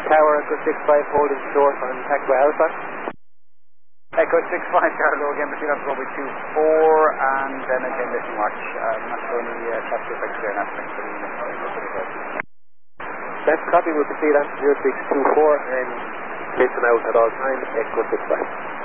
Tower, Echo 65 holding short on Taxway Alpha. Echo 65, Carlo again, between up with 2-4, and then again this March. I'm not sure any capture effects there now. That's copy, will proceed on 0624 and listen out at all times, Echo 65.